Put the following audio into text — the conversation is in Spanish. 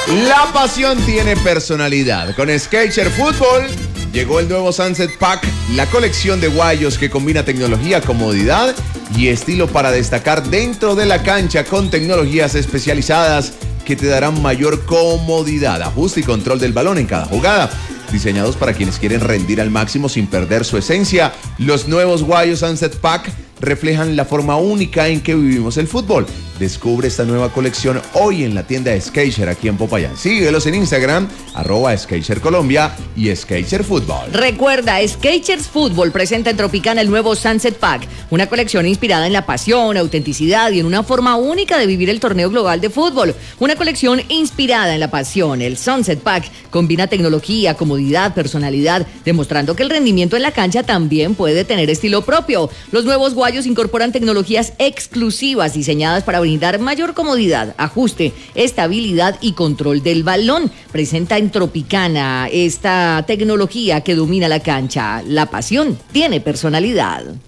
La pasión tiene personalidad. Con Skechers Fútbol llegó el nuevo Sunset Pack, la colección de guayos que combina tecnología, comodidad y estilo para destacar dentro de la cancha con tecnologías especializadas que te darán mayor comodidad, ajuste y control del balón en cada jugada. Diseñados para quienes quieren rendir al máximo sin perder su esencia, los nuevos guayos Sunset Pack reflejan la forma única en que vivimos el fútbol. Descubre esta nueva colección hoy en la tienda de Skechers aquí en Popayán. Síguelos en Instagram, @Skechers Colombia y Skechers Fútbol. Recuerda, Skechers Fútbol presenta en Tropicana el nuevo Sunset Pack, una colección inspirada en la pasión, autenticidad y en una forma única de vivir el torneo global de fútbol. Una colección inspirada en la pasión. El Sunset Pack combina tecnología, comodidad, personalidad, demostrando que el rendimiento en la cancha también puede tener estilo propio. Los nuevos guayos incorporan tecnologías exclusivas diseñadas para brindar mayor comodidad, ajuste, estabilidad y control del balón. Presenta en Tropicana esta tecnología que domina la cancha. La pasión tiene personalidad.